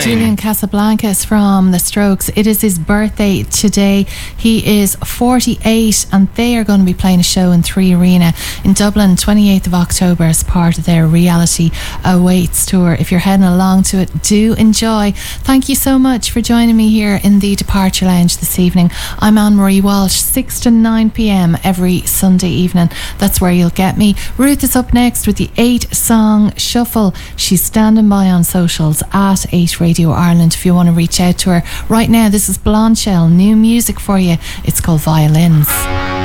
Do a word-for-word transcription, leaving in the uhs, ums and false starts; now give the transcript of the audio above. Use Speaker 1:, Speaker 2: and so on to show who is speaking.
Speaker 1: Julian Casablancas from The Strokes. It is his birthday today. He is forty-eight and they are going to be playing a show in Three Arena in Dublin twenty-eighth of October as part of their Reality Awaits tour. If you're heading along to it, do enjoy. Thank you so much for joining me here in the Departure Lounge this evening. I'm Anne-Marie Walsh, six to nine p.m. every Sunday evening. That's where you'll get me. Ruth is up next with the eight song shuffle. She's standing by on socials at eight Radio Ireland if you want to reach out to her. Right now, this is Blonde Shell, new music for you. It's called Violins.